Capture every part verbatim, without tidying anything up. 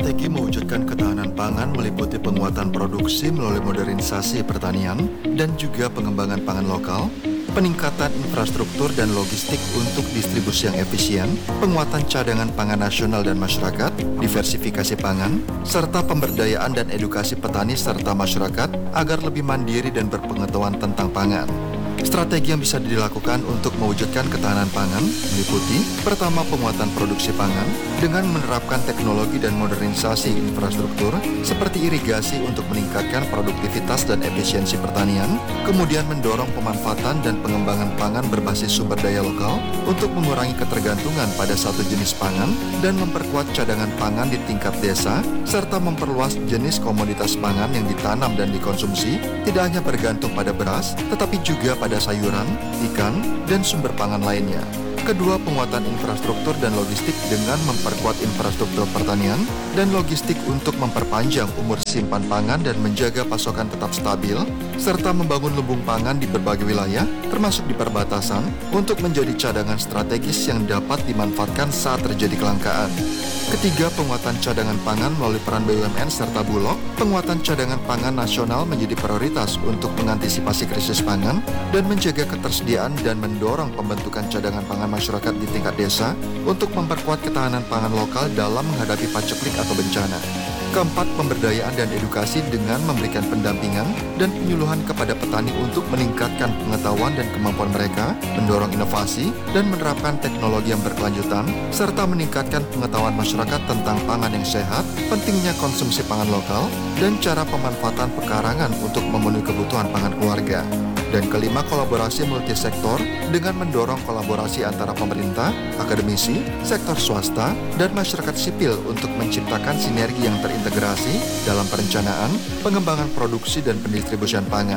Strategi mewujudkan ketahanan pangan meliputi penguatan produksi melalui modernisasi pertanian dan juga pengembangan pangan lokal, peningkatan infrastruktur dan logistik untuk distribusi yang efisien, penguatan cadangan pangan nasional dan masyarakat, diversifikasi pangan, serta pemberdayaan dan edukasi petani serta masyarakat agar lebih mandiri dan berpengetahuan tentang pangan. Strategi yang bisa dilakukan untuk mewujudkan ketahanan pangan meliputi pertama penguatan produksi pangan dengan menerapkan teknologi dan modernisasi infrastruktur seperti irigasi untuk meningkatkan produktivitas dan efisiensi pertanian, kemudian mendorong pemanfaatan dan pengembangan pangan berbasis sumber daya lokal untuk mengurangi ketergantungan pada satu jenis pangan dan memperkuat cadangan pangan di tingkat desa serta memperluas jenis komoditas pangan yang ditanam dan dikonsumsi tidak hanya bergantung pada beras tetapi juga pada sayuran, ikan, dan sumber pangan lainnya. Kedua, penguatan infrastruktur dan logistik dengan memperkuat infrastruktur pertanian dan logistik untuk memperpanjang umur simpan pangan dan menjaga pasokan tetap stabil, serta membangun lumbung pangan di berbagai wilayah, termasuk di perbatasan, untuk menjadi cadangan strategis yang dapat dimanfaatkan saat terjadi kelangkaan. Ketiga, penguatan cadangan pangan melalui peran B U M N serta Bulog. Penguatan cadangan pangan nasional menjadi prioritas untuk mengantisipasi krisis pangan dan menjaga ketersediaan dan mendorong pembentukan cadangan pangan masyarakat di tingkat desa untuk memperkuat ketahanan pangan lokal dalam menghadapi paceklik atau bencana. Keempat, pemberdayaan dan edukasi dengan memberikan pendampingan dan penyuluhan kepada petani untuk meningkatkan pengetahuan dan kemampuan mereka, mendorong inovasi dan menerapkan teknologi yang berkelanjutan, serta meningkatkan pengetahuan masyarakat tentang pangan yang sehat, pentingnya konsumsi pangan lokal, dan cara pemanfaatan pekarangan untuk memenuhi kebutuhan pangan keluarga. Dan kelima, kolaborasi multisektor dengan mendorong kolaborasi antara pemerintah, akademisi, sektor swasta, dan masyarakat sipil untuk menciptakan sinergi yang terintegrasi dalam perencanaan, pengembangan produksi, dan pendistribusian pangan.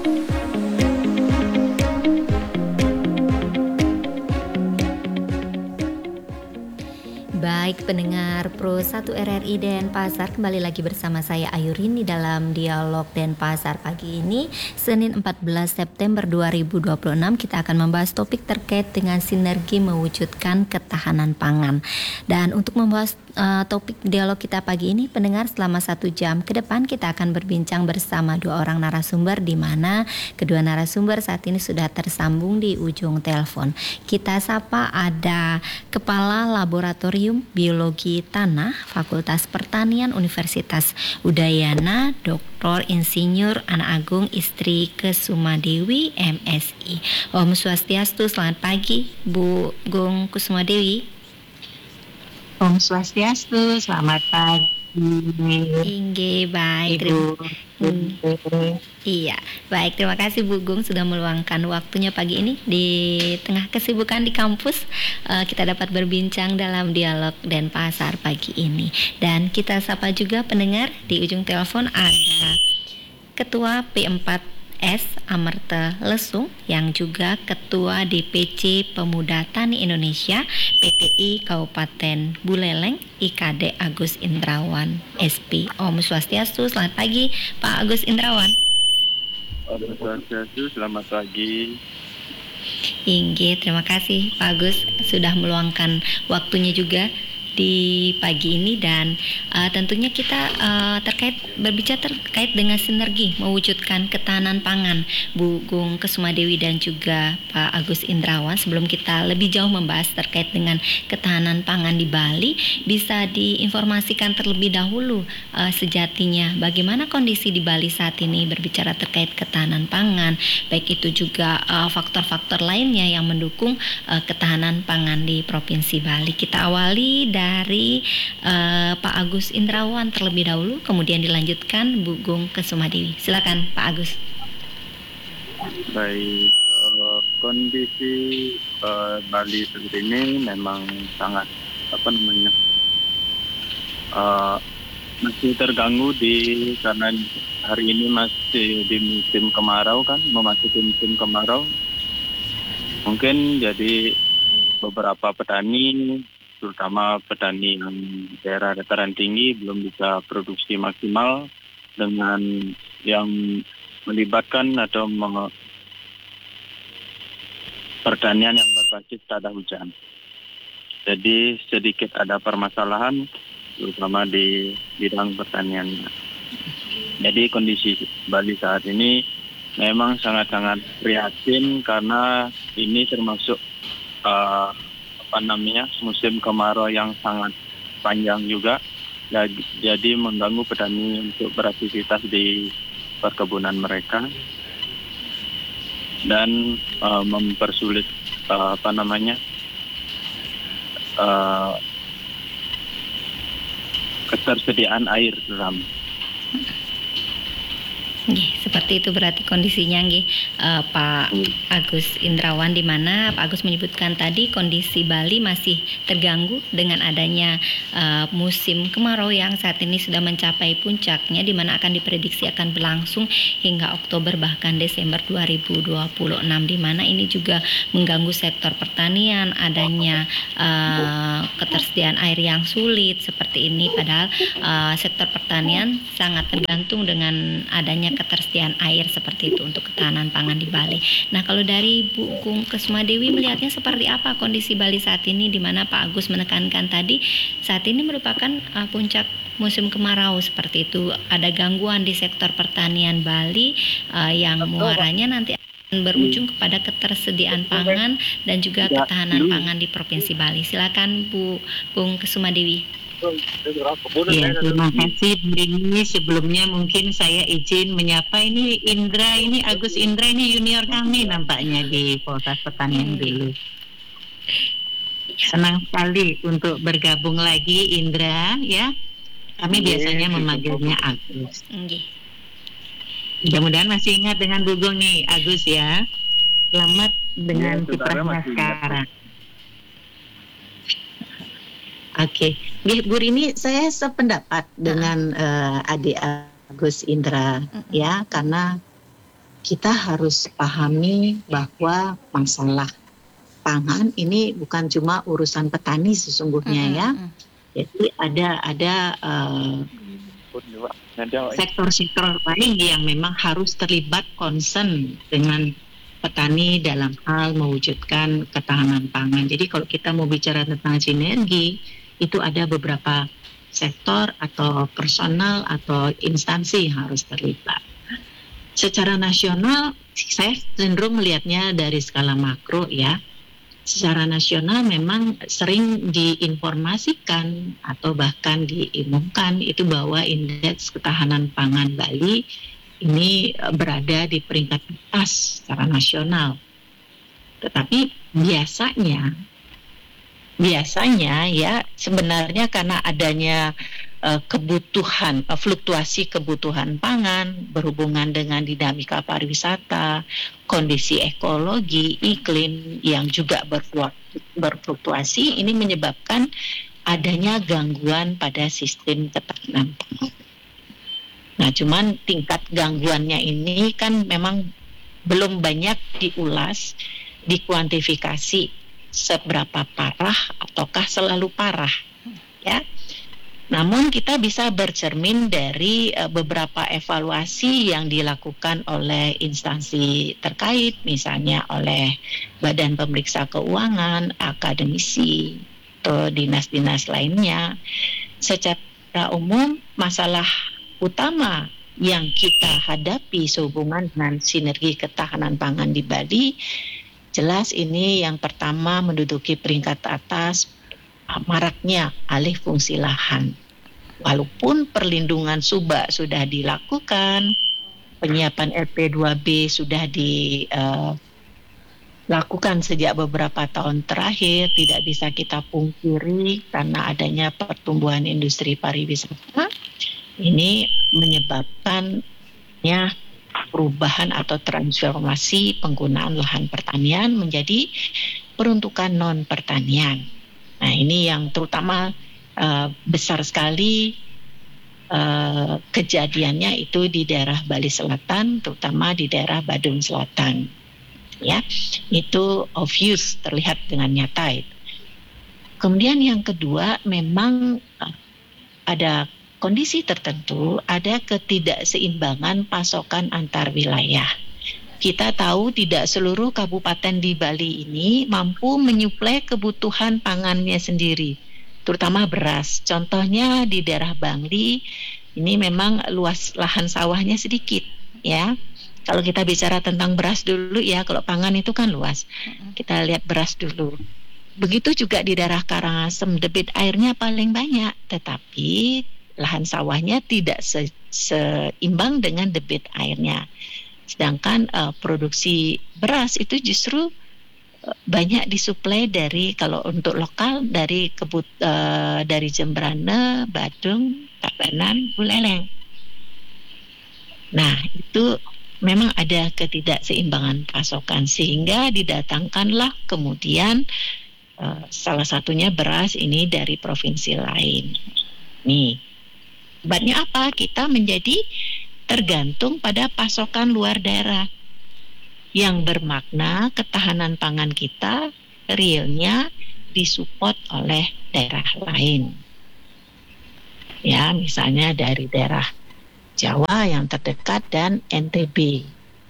Baik pendengar Pro satu R R I Denpasar, kembali lagi bersama saya Ayurini dalam Dialog Denpasar pagi ini, Senin empat belas September dua ribu dua puluh enam. Kita akan membahas topik terkait dengan sinergi mewujudkan ketahanan pangan. Dan untuk membahas uh, topik dialog kita pagi ini, pendengar, selama satu jam ke depan kita akan berbincang bersama dua orang narasumber, di mana kedua narasumber saat ini sudah tersambung di ujung telepon. Kita sapa ada Kepala Laboratorium Biologi Tanah Fakultas Pertanian Universitas Udayana, Doktor Insinyur Ana Agung Istri Kusumadewi M Si. Om Swastiastu, selamat pagi Bu Gung Kusumadewi. Om Swastiastu, selamat pagi. Ingge, baik. Ibu. Hmm. Iya, baik, terima kasih Bu Gung sudah meluangkan waktunya pagi ini di tengah kesibukan di kampus. uh, Kita dapat berbincang dalam Dialog Denpasar pagi ini. Dan kita sapa juga pendengar, di ujung telepon ada Ketua P empat S Amerta Lesung yang juga Ketua D P C Pemuda Tani Indonesia P T I Kabupaten Buleleng I K D Agus Indrawan S P. Om Swastiastu, selamat pagi Pak Agus Indrawan. Om Swastiastu, selamat pagi. Inggi, terima kasih Pak Agus sudah meluangkan waktunya juga di pagi ini. Dan uh, tentunya kita uh, terkait berbicara terkait dengan sinergi mewujudkan ketahanan pangan, Bu Gung Kusumadewi dan juga Pak Agus Indrawan. Sebelum kita lebih jauh membahas terkait dengan ketahanan pangan di Bali, bisa diinformasikan terlebih dahulu uh, sejatinya bagaimana kondisi di Bali saat ini berbicara terkait ketahanan pangan, baik itu juga uh, faktor-faktor lainnya yang mendukung uh, ketahanan pangan di Provinsi Bali. Kita awali dari dari uh, Pak Agus Indrawan terlebih dahulu, kemudian dilanjutkan Bu Gung Kusumadewi. Silakan Pak Agus. Baik, uh, kondisi uh, Bali saat ini memang sangat apa namanya uh, masih terganggu di karena hari ini masih di musim kemarau kan, memasuki musim kemarau. Mungkin jadi beberapa petani, terutama petani yang daerah dataran tinggi, belum bisa produksi maksimal dengan yang melibatkan atau meng- pertanian yang berbasis tada hujan. Jadi sedikit ada permasalahan terutama di bidang pertanian. Jadi kondisi Bali saat ini memang sangat-sangat prihatin karena ini termasuk uh, apa namanya musim kemarau yang sangat panjang juga. Jadi mengganggu petani untuk beraktivitas di perkebunan mereka dan uh, mempersulit uh, apa namanya uh, ketersediaan air terutama. Nggih, seperti itu berarti kondisinya nggih, uh, Pak Agus Indrawan, di mana Pak Agus menyebutkan tadi kondisi Bali masih terganggu dengan adanya uh, musim kemarau yang saat ini sudah mencapai puncaknya, di mana akan diprediksi akan berlangsung hingga Oktober bahkan Desember dua ribu dua puluh enam, di mana ini juga mengganggu sektor pertanian, adanya uh, ketersediaan air yang sulit seperti ini, padahal uh, sektor pertanian sangat tergantung dengan adanya ketersediaan air seperti itu untuk ketahanan pangan di Bali. Nah, kalau dari Bu Gung Kesmadewi melihatnya seperti apa kondisi Bali saat ini, di mana Pak Agus menekankan tadi saat ini merupakan uh, puncak musim kemarau seperti itu, ada gangguan di sektor pertanian Bali uh, yang muaranya nanti akan berujung kepada ketersediaan pangan dan juga ketahanan pangan di Provinsi Bali. Silakan Bu Gung Kesmadewi. Ya, terima kasih Bu Rini. Sebelumnya mungkin saya izin menyapa ini Indra, ini Agus Indra, ini junior kami nampaknya di Polres Pertanian Belu. Senang sekali untuk bergabung lagi Indra ya. Kami biasanya memanggilnya Agus. Mudah-mudahan masih ingat dengan Bu Gung nih Agus ya. Selamat dengan kiprahnya sekarang. Oke, okay. Bu Rini, saya sependapat dengan uh, adik Agus Indra uh-uh. ya, karena kita harus pahami bahwa masalah pangan ini bukan cuma urusan petani sesungguhnya uh-uh. ya. Jadi ada ada uh, sektor-sektor lain yang memang harus terlibat concern dengan petani dalam hal mewujudkan ketahanan pangan. Jadi kalau kita mau bicara tentang sinergi, itu ada beberapa sektor atau personal atau instansi yang harus terlibat. Secara nasional, saya cenderung melihatnya dari skala makro ya. Secara nasional memang sering diinformasikan atau bahkan diumumkan itu bahwa indeks ketahanan pangan Bali ini berada di peringkat atas secara nasional. Tetapi biasanya Biasanya ya sebenarnya karena adanya uh, kebutuhan, uh, fluktuasi kebutuhan pangan berhubungan dengan dinamika pariwisata, kondisi ekologi, iklim yang juga berfluktuasi, ini menyebabkan adanya gangguan pada sistem ketahanan pangan. Nah, cuman tingkat gangguannya ini kan memang belum banyak diulas, dikuantifikasi seberapa parah ataukah selalu parah ya. Namun kita bisa bercermin dari uh, beberapa evaluasi yang dilakukan oleh instansi terkait, misalnya oleh Badan Pemeriksa Keuangan, akademisi, atau dinas-dinas lainnya. Secara umum masalah utama yang kita hadapi sehubungan dengan sinergi ketahanan pangan di Bali, jelas ini yang pertama menduduki peringkat atas maraknya alih fungsi lahan. Walaupun perlindungan subak sudah dilakukan, penyiapan L P dua B sudah dilakukan uh, sejak beberapa tahun terakhir, tidak bisa kita pungkiri karena adanya pertumbuhan industri pariwisata, ini menyebabkannya perubahan atau transformasi penggunaan lahan pertanian menjadi peruntukan non pertanian. Nah, ini yang terutama uh, besar sekali uh, kejadiannya itu di daerah Bali Selatan, terutama di daerah Badung Selatan. Ya, itu obvious, terlihat dengan nyata itu. Kemudian yang kedua, memang uh, ada kondisi tertentu, ada ketidakseimbangan pasokan antar wilayah. Kita tahu tidak seluruh kabupaten di Bali ini mampu menyuplai kebutuhan pangannya sendiri. terutama beras. Contohnya di daerah Bangli, ini memang luas lahan sawahnya sedikit, ya. Kalau kita bicara tentang beras dulu ya, kalau pangan itu kan luas. Kita lihat beras dulu. Begitu juga di daerah Karangasem, debit airnya paling banyak, tetapi lahan sawahnya tidak se- seimbang dengan debit airnya. Sedangkan uh, produksi beras itu justru uh, banyak disuplai dari, kalau untuk lokal, dari kebut uh, dari Jembrane, Badung, Tabanan, Buleleng. Nah, itu memang ada ketidakseimbangan pasokan, sehingga didatangkanlah kemudian uh, salah satunya beras ini dari provinsi lain. Nih, sebabnya apa? Kita menjadi tergantung pada pasokan luar daerah, yang bermakna ketahanan pangan kita realnya disupport oleh daerah lain. Ya, misalnya dari daerah Jawa yang terdekat dan N T B.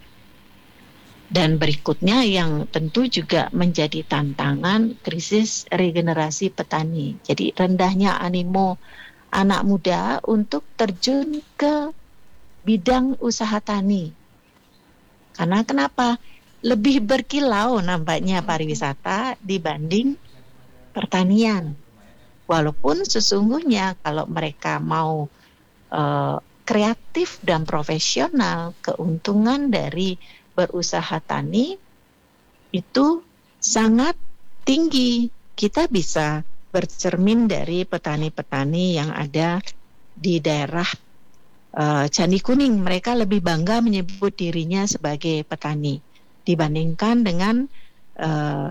Dan berikutnya yang tentu juga menjadi tantangan, krisis regenerasi petani. Jadi rendahnya animo anak muda untuk terjun ke bidang usaha tani. Karena kenapa? Lebih berkilau nampaknya pariwisata dibanding pertanian. Walaupun sesungguhnya kalau mereka mau uh, kreatif dan profesional, keuntungan dari berusaha tani itu sangat tinggi. Kita bisa bercermin dari petani-petani yang ada di daerah uh, Candi Kuning. Mereka lebih bangga menyebut dirinya sebagai petani dibandingkan dengan uh,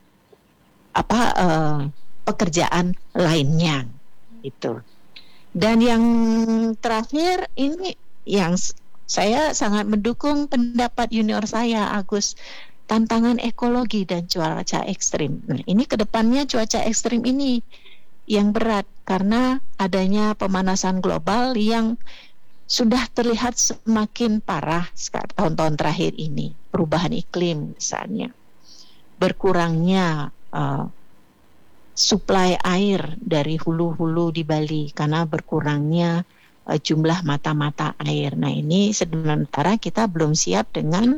apa uh, pekerjaan lainnya itu. Dan yang terakhir ini yang saya sangat mendukung pendapat junior saya, Agus, tantangan ekologi dan cuaca ekstrim. Nah, ini kedepannya cuaca ekstrim ini yang berat karena adanya pemanasan global yang sudah terlihat semakin parah tahun-tahun terakhir ini. Perubahan iklim misalnya, berkurangnya uh, suplai air dari hulu-hulu di Bali karena berkurangnya uh, jumlah mata-mata air. Nah, ini sementara kita belum siap dengan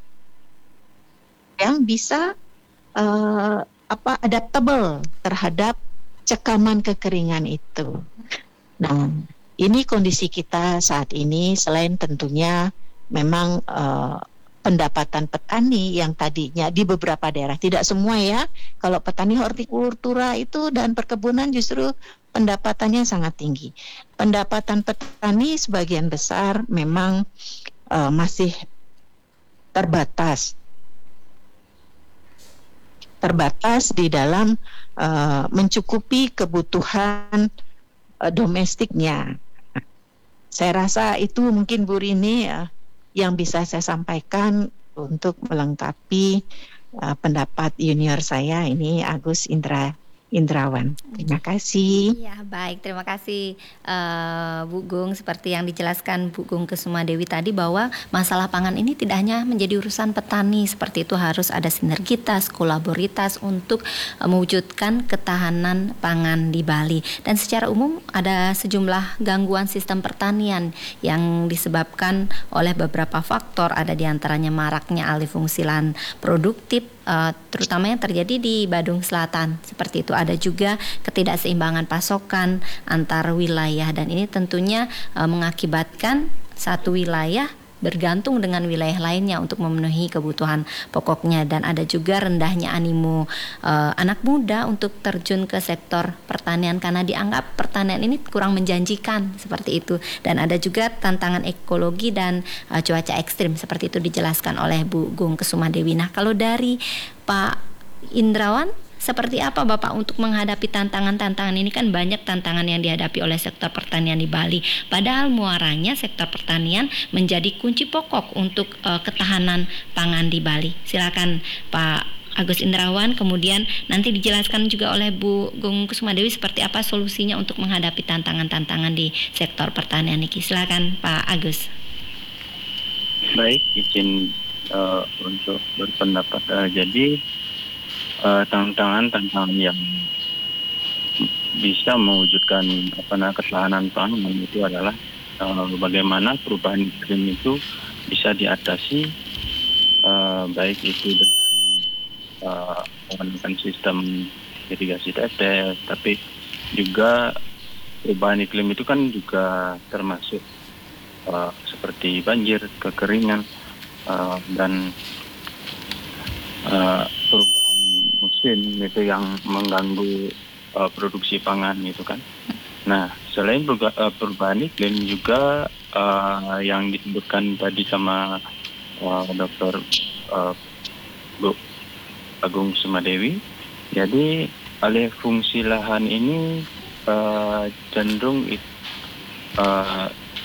yang bisa uh, apa adaptable terhadap cekaman kekeringan itu. Nah, ini kondisi kita saat ini, selain tentunya memang uh, pendapatan petani yang tadinya di beberapa daerah, tidak semua ya, kalau petani hortikultura itu dan perkebunan justru pendapatannya sangat tinggi. Pendapatan petani sebagian besar memang uh, masih terbatas. Terbatas di dalam uh, mencukupi kebutuhan uh, domestiknya. Saya rasa itu mungkin Bu Rini ya, yang bisa saya sampaikan untuk melengkapi uh, pendapat junior saya ini, Agus Indra Indrawan. Terima kasih. Ya, baik, terima kasih uh, Bu Gung. Seperti yang dijelaskan Bu Gung Kusuma Dewi tadi, bahwa masalah pangan ini tidak hanya menjadi urusan petani, seperti itu harus ada sinergitas, kolaboritas untuk uh, mewujudkan ketahanan pangan di Bali. Dan secara umum ada sejumlah gangguan sistem pertanian yang disebabkan oleh beberapa faktor, ada diantaranya maraknya alih fungsi lahan produktif, Uh, terutama yang terjadi di Badung Selatan. Seperti itu, ada juga ketidakseimbangan pasokan antar wilayah, dan ini tentunya uh, mengakibatkan satu wilayah bergantung dengan wilayah lainnya untuk memenuhi kebutuhan pokoknya. Dan ada juga rendahnya animo uh, anak muda untuk terjun ke sektor pertanian karena dianggap pertanian ini kurang menjanjikan, seperti itu. Dan ada juga tantangan ekologi dan uh, cuaca ekstrim, seperti itu dijelaskan oleh Bu Gung Kusuma Dewi. Nah, kalau dari Pak Indrawan, seperti apa Bapak untuk menghadapi tantangan-tantangan ini? Kan banyak tantangan yang dihadapi oleh sektor pertanian di Bali. Padahal muaranya sektor pertanian menjadi kunci pokok untuk uh, ketahanan pangan di Bali. Silakan Pak Agus Indrawan, kemudian nanti dijelaskan juga oleh Bu Gung Kusuma Dewi seperti apa solusinya untuk menghadapi tantangan-tantangan di sektor pertanian ini. Silakan Pak Agus. Baik, izin uh, untuk berpendapat. Uh, jadi Uh, tantangan-tantangan yang bisa mewujudkan apa namanya ketahanan pangan itu adalah uh, bagaimana perubahan iklim itu bisa diatasi, uh, baik itu dengan uh, menggunakan sistem irigasi tetes, tapi juga perubahan iklim itu kan juga termasuk uh, seperti banjir, kekeringan, uh, dan uh, perubahan musim itu yang mengganggu uh, produksi pangan itu kan. Nah, selain berga- uh, perubahan iklim juga uh, yang disebutkan tadi sama uh, Doktor uh, Bu Agung Sumadewi, jadi alih fungsi lahan ini uh, cenderung it, uh,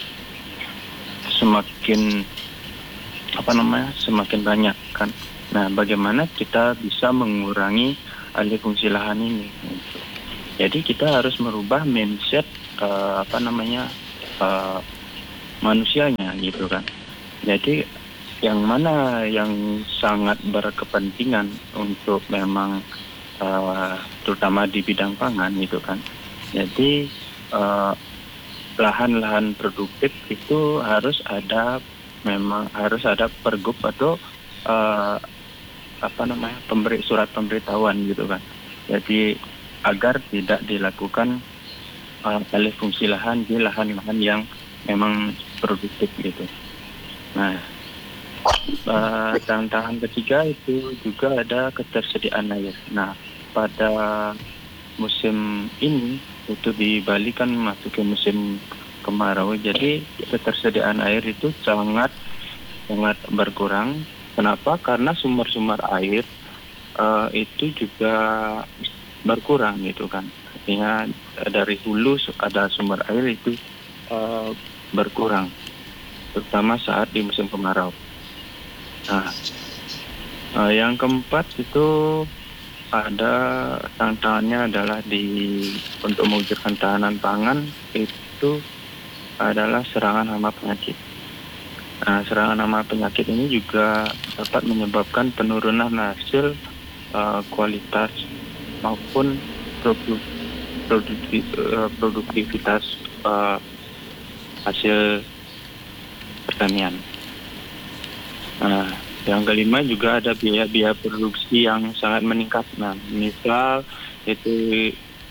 semakin apa namanya semakin banyak kan. Nah, bagaimana kita bisa mengurangi alih fungsi lahan ini? Jadi kita harus merubah mindset uh, apa namanya uh, manusianya gitu kan. Jadi yang mana yang sangat berkepentingan untuk memang uh, terutama di bidang pangan gitu kan. Jadi uh, lahan-lahan produktif itu harus ada memang harus ada pergub atau uh, apa namanya pemberi surat pemberitahuan gitu kan. Jadi agar tidak dilakukan uh, alih fungsi lahan di lahan-lahan yang memang produktif gitu. Nah, uh, tantangan ketiga itu juga ada ketersediaan air. Nah, pada musim ini itu di Bali kan masuk ke musim kemarau, jadi ketersediaan air itu sangat sangat berkurang. Kenapa? Karena sumber-sumber air uh, itu juga berkurang gitu kan. Artinya dari hulu ada sumber air itu uh, berkurang, terutama saat di musim kemarau. Nah, uh, yang keempat itu ada tantangannya adalah di untuk mewujudkan tahanan pangan itu adalah serangan hama penyakit. Nah, serangan hama penyakit ini juga dapat menyebabkan penurunan hasil uh, kualitas maupun produk, produkti, uh, produktivitas uh, hasil pertanian. Nah, yang kelima juga ada biaya-biaya produksi yang sangat meningkat. Nah, misal itu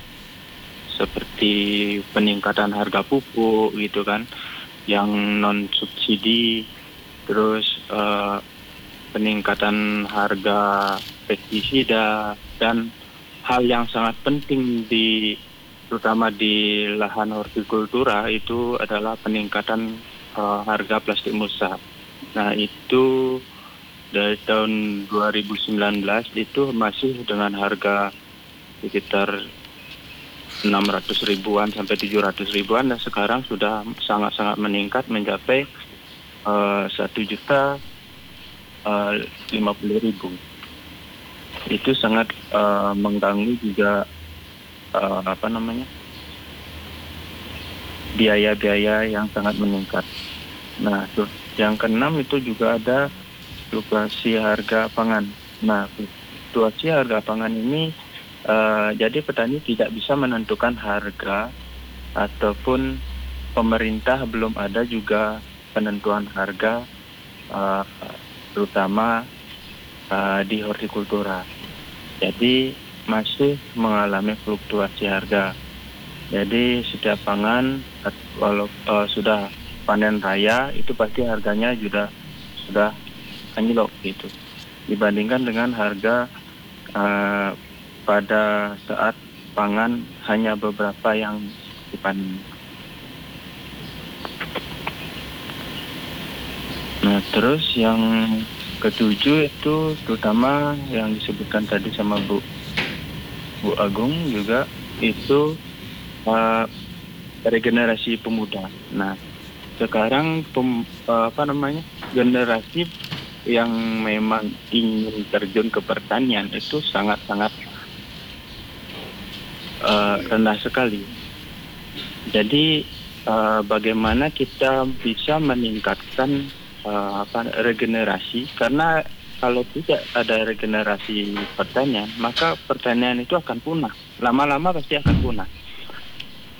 seperti peningkatan harga pupuk gitu kan, yang non subsidi, terus uh, peningkatan harga pestisida, dan hal yang sangat penting di terutama di lahan hortikultura itu adalah peningkatan uh, harga plastik mulsa. Nah, itu dari tahun dua ribu sembilan belas itu masih dengan harga sekitar enam ratus ribuan sampai tujuh ratus ribuan, dan sekarang sudah sangat-sangat meningkat mencapai uh, satu juta lima puluh ribu. Itu sangat uh, mengganggu juga uh, apa namanya biaya-biaya yang sangat meningkat. Nah, tuh, yang keenam itu juga ada fluktuasi harga pangan. Nah, fluktuasi harga pangan ini uh, jadi petani tidak bisa menentukan harga, ataupun pemerintah belum ada juga penentuan harga, uh, terutama uh, di hortikultura. Jadi masih mengalami fluktuasi harga. Jadi setiap pangan kalau uh, sudah panen raya itu pasti harganya juga sudah anjlok gitu, dibandingkan dengan harga uh, pada saat pangan hanya beberapa yang dipanen. Nah, terus yang ketujuh itu terutama yang disebutkan tadi sama Bu Bu Agung juga itu uh, regenerasi pemuda. Nah, sekarang pem, uh, apa namanya generasi yang memang ingin terjun ke pertanian itu sangat-sangat uh, rendah sekali. Jadi uh, bagaimana kita bisa meningkatkan uh, apa regenerasi, karena kalau tidak ada regenerasi pertanian maka pertanian itu akan punah, lama-lama pasti akan punah.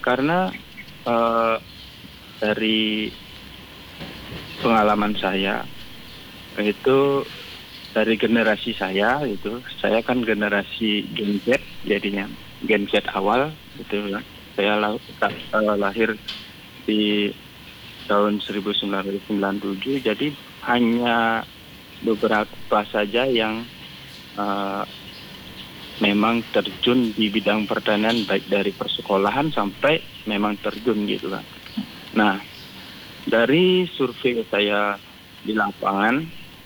karena uh, dari pengalaman saya itu dari generasi saya itu, saya kan generasi Gen Z jadinya, Gen Z awal gitu ya. Saya lah, uh, lahir di tahun seribu sembilan ratus sembilan puluh tujuh, jadi hanya beberapa saja yang uh, memang terjun di bidang pertanian, baik dari persekolahan sampai memang terjun gitu kan. Nah, dari survei saya di lapangan,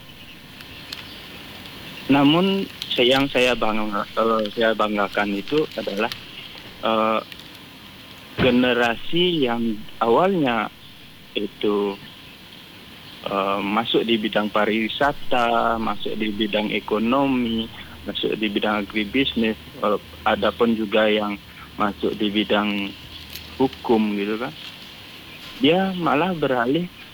namun yang saya bangga, uh, saya banggakan itu adalah uh, generasi yang awalnya itu uh, masuk di bidang pariwisata, masuk di bidang ekonomi, masuk di bidang agribisnis, uh, ada pun juga yang masuk di bidang hukum gitu kan. Dia malah beralih